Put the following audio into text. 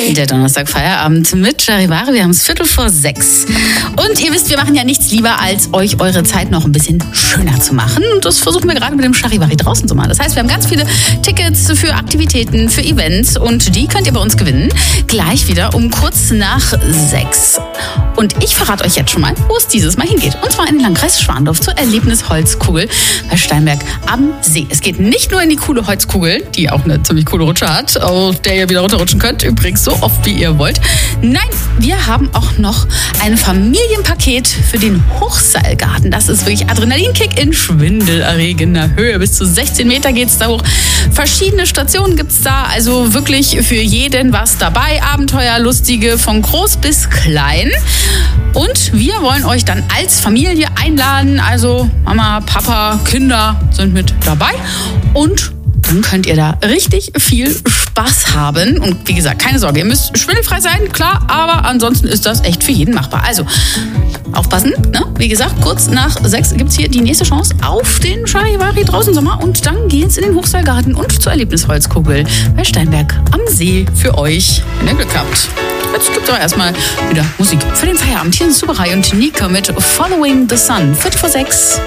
Der Donnerstag-Feierabend mit Charivari. Wir haben es 5:45. Und ihr wisst, wir machen ja nichts lieber, als euch eure Zeit noch ein bisschen schöner zu machen. Und das versuchen wir gerade mit dem Charivari draußen zu machen. Das heißt, wir haben ganz viele Tickets für Aktivitäten, für Events. Und die könnt ihr bei uns gewinnen. Gleich wieder um kurz nach 6. Und ich verrate euch jetzt schon mal, wo es dieses Mal hingeht. Und zwar in den Landkreis Schwandorf zur Erlebnisholzkugel bei Steinberg am See. Es geht nicht nur in die coole Holzkugel, die auch eine ziemlich coole Rutsche hat, auf der ihr wieder runterrutschen könnt. Übrigens so oft, wie ihr wollt. Nein, wir haben auch noch ein Familienpaket für den Hochseilgarten. Das ist wirklich Adrenalinkick in schwindelerregender Höhe. Bis zu 16 Meter geht's da hoch. Verschiedene Stationen gibt's da. Also wirklich für jeden was dabei. Abenteuerlustige von groß bis klein. Und wir wollen euch dann als Familie einladen. Also Mama, Papa, Kinder sind mit dabei. Und dann könnt ihr da richtig viel Spaß haben. Und wie gesagt, keine Sorge, ihr müsst schwindelfrei sein, klar, aber ansonsten ist das echt für jeden machbar. Also aufpassen, ne? Wie gesagt, kurz nach 6 gibt es hier die nächste Chance auf den Charivari draußen Sommer. Und dann geht's in den Hochseilgarten und zur Erlebnisholzkugel bei Steinberg am See für euch, wenn ihr Glück habt. Jetzt gibt es aber erstmal wieder Musik für den Feierabend. Hier sind Suberei und Nico mit Following the Sun. 5:45.